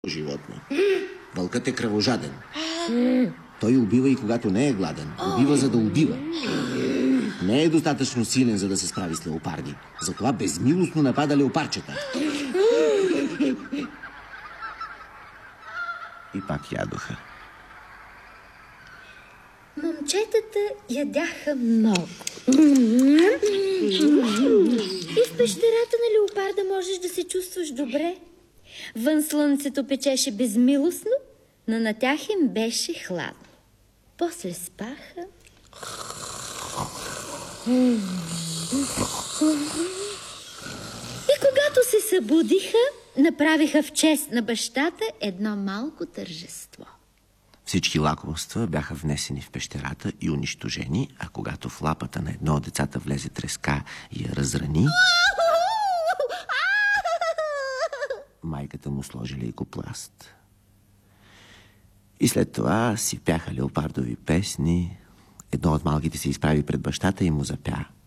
животно. Вълкът е кръвожаден. Той убива и когато не е гладен. Убива, за да убива. Не е достатъчно силен, за да се справи с леопарди. Затова безмилостно напада леопарчета. И пак ядоха. Момчетата ядяха много. И в пещерата на леопарда можеш да се чувстваш добре. Вън слънцето печеше безмилостно, но на тях им беше хладно. После спаха. И когато се събудиха, направиха в чест на бащата едно малко тържество. Всички лакомства бяха внесени в пещерата и унищожени, а когато в лапата на едно от децата влезе треска и я разрани, майката му сложи лейкопласт. И след това си пяха леопардови песни. Едно от малките се изправи пред бащата и му запя: